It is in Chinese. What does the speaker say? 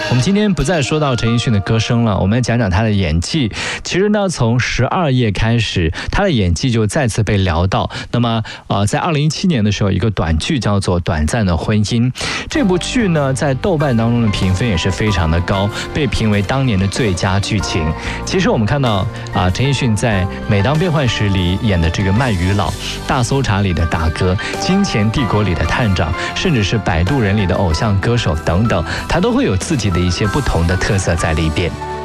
我们今天不再说到陈奕迅的歌声了，我们讲讲他的演技。其实呢，从12夜开始，他的演技就再次被聊到。那么在2017年的时候，一个短剧叫做《短暂的婚姻》，这部剧呢在豆瓣当中的评分也是非常的高，被评为当年的最佳剧情。其实我们看到陈奕迅在《每当变幻时》里演的这个鳗鱼佬，《大搜查》里的大哥，《金钱帝国》里的探长，甚至是《摆渡人》里的偶像歌手等等，他都会有自己的一些不同的特色在里边。